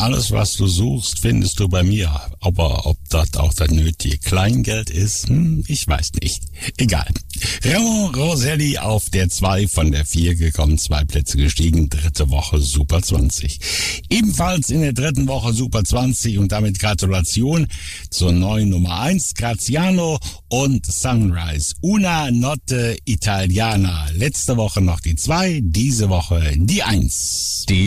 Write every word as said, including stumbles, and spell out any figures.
alles, was du suchst, findest du bei mir. Aber ob das auch das nötige Kleingeld ist, hm, ich weiß nicht. Egal. Ramon Roselli auf der zwei von der vier gekommen, zwei Plätze gestiegen, dritte Woche Super zwanzig. Ebenfalls in der dritten Woche Super zwanzig und damit Gratulation zur neuen Nummer eins, Graziano und Sunrise. Una Notte Italiana. Letzte Woche noch die zwei, diese Woche die eins. Die